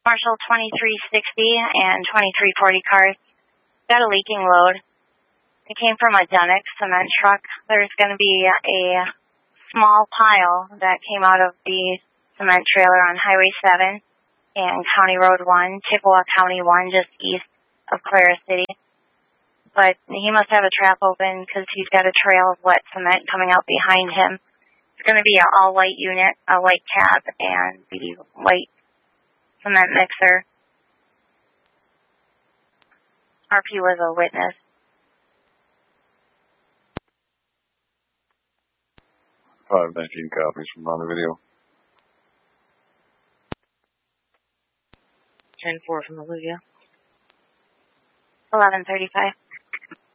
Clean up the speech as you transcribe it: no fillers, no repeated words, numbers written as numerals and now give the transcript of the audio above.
Marshall 2360 and 2340 cars. Got a leaking load. It came from a Dunnick cement truck. There's going to be a small pile that came out of the cement trailer on Highway 7 and County Road 1, Chippewa County 1, just east of Clara City. But he must have a trap open because he's got a trail of wet cement coming out behind him. It's going to be an all-white unit, a white cab, and the white cement mixer. RP was a witness. 519 copies from on the video. 10-4 from Olivia. 1135.